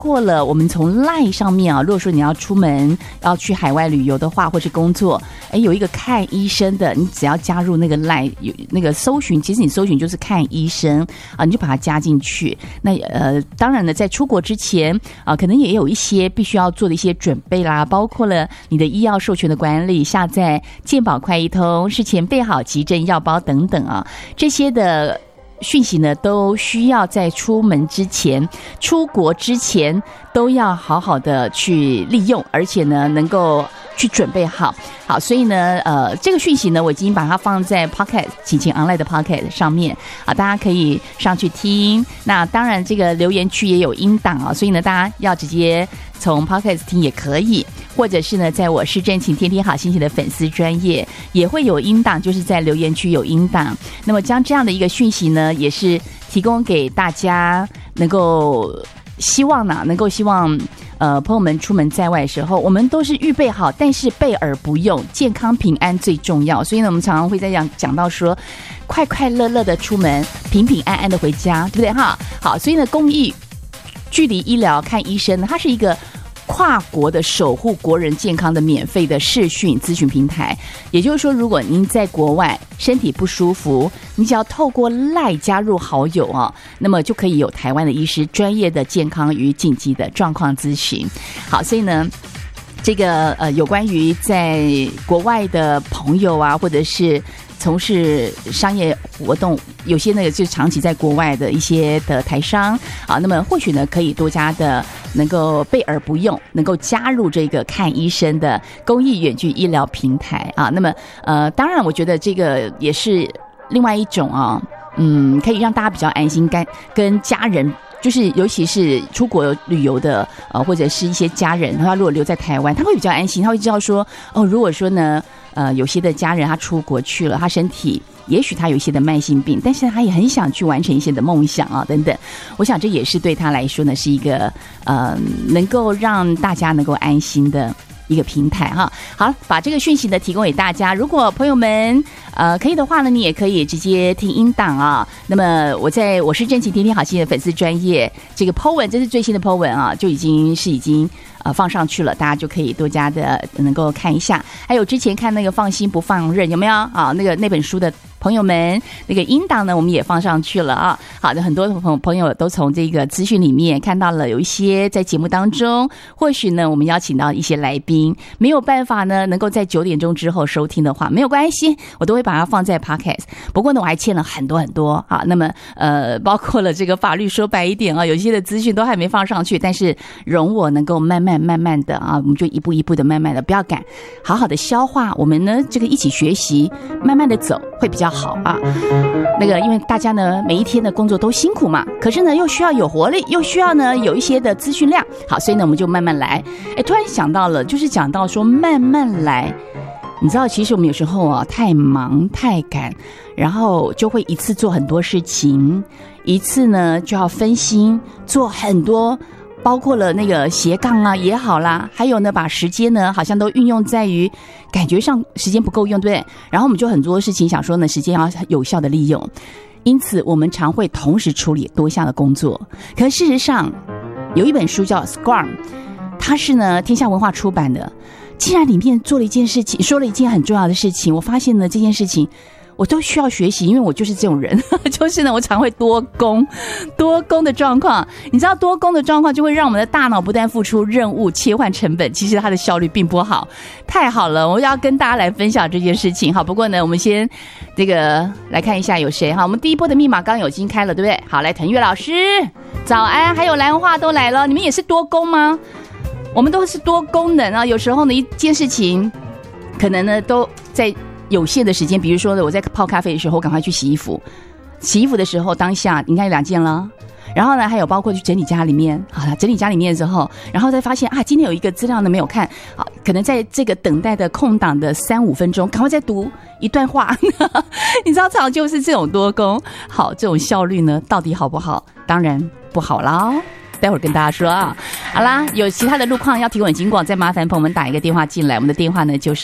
括了我们从 LINE 上面啊，如果说你要出门要去海外旅游的话，或是工作，有一个看医生的，你只要加入那个 LINE 有那个搜寻，其实你搜寻就是看医生啊，你就把它加进去。那当然呢，在出国之前啊，可能也有一些必须要做的一些准备啦，包括了你的医药授权的管理，下载健保快易通，事前备好急诊药包等等啊，这些的讯息呢，都需要在出门之前、出国之前都要好好的去利用，而且呢，能够去准备好。好，所以呢，这个讯息呢，我已经把它放在 Podcast 晴晴 Online 的 Podcast 上面啊，大家可以上去听。那当然，这个留言区也有音档啊，所以呢，大家要直接从 Podcast 听也可以，或者是呢，在我是真情天天好心情的粉丝专页也会有音档，就是在留言区有音档。那么将这样的一个讯息呢，也是提供给大家，能够希望朋友们出门在外的时候，我们都是预备好，但是备而不用，健康平安最重要。所以呢，我们常常会在讲到说，快快乐乐的出门，平平安安的回家，对不对哈？好，所以呢，公益距离医疗看医生，它是一个跨国的守护国人健康的免费的视讯咨询平台。也就是说，如果您在国外身体不舒服，你只要透过 LINE 加入好友啊，那么就可以有台湾的医师专业的健康与紧急的状况咨询。好，所以呢，这个有关于在国外的朋友啊，或者是从事商业活动，有些那个就长期在国外的一些的台商啊，那么或许呢可以多加的能够备而不用，能够加入这个看医生的公益远距医疗平台啊。那么当然我觉得这个也是另外一种啊，可以让大家比较安心，跟家人。就是尤其是出国旅游的或者是一些家人，他如果留在台湾，他会比较安心，他会知道说如果说呢有些的家人他出国去了，他身体也许他有一些的慢性病，但是他也很想去完成一些的梦想啊等等，我想这也是对他来说呢是一个能够让大家能够安心的一个平台哈。好，把这个讯息呢提供给大家。如果朋友们可以的话呢，你也可以直接听音档啊。那么我是真情天天好心的粉丝专页，这个 po 文，这是最新的 po 文啊，就已经放上去了，大家就可以多加的能够看一下。还有之前看那个放心不放任有没有啊？那本书的朋友们，那个音档呢我们也放上去了啊。好的，很多朋友都从这个资讯里面看到了有一些在节目当中，或许呢我们邀请到一些来宾没有办法呢能够在9点钟之后收听的话，没有关系，我都会把它放在 Podcast。 不过呢我还欠了很多啊，那么包括了这个法律说白一点啊，有些的资讯都还没放上去，但是容我能够慢慢的啊，我们就一步一步的慢慢的，不要赶，好好的消化，我们呢这个一起学习，慢慢的走会比较好啊。那个因为大家呢每一天的工作都辛苦嘛，可是呢又需要有活力，又需要呢有一些的资讯量，好，所以呢我们就慢慢来。突然想到了，就是讲到说慢慢来，你知道其实我们有时候啊太忙太赶，然后就会一次做很多事情，一次呢就要分心做很多，包括了那个斜杠啊也好啦，还有呢把时间呢好像都运用在于感觉上时间不够用，对不对？然后我们就很多事情想说呢时间要有效的利用，因此我们常会同时处理多项的工作。可事实上有一本书叫 Scrum， 它是呢天下文化出版的，竟然里面做了一件事情，说了一件很重要的事情，我发现呢这件事情我都需要学习，因为我就是这种人就是呢我常会多工的状况，你知道多工的状况就会让我们的大脑不但付出任务切换成本，其实它的效率并不好。太好了，我要跟大家来分享这件事情。好，不过呢我们先这个来看一下有谁哈。我们第一波的密码刚有已经开了，对不对？好，来腾月老师早安，还有兰花都来了，你们也是多工吗？我们都是多功能啊，有时候呢一件事情可能呢都在有限的时间，比如说呢我在泡咖啡的时候赶快去洗衣服，洗衣服的时候当下你看有2件了，然后呢还有包括去整理家里面，好了，整理家里面的时候，然后再发现啊今天有一个资料呢没有看，好，可能在这个等待的空档的3-5分钟赶快再读一段话你知道常常就是这种多工。好，这种效率呢到底好不好？当然不好啦，待会儿跟大家说啊。好啦，有其他的路况要提供经过，再麻烦朋友们打一个电话进来，我们的电话呢就是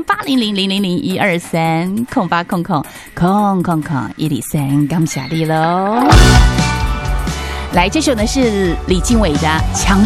08000001230800000103，感谢你喽。来，这首呢是李经纬的《强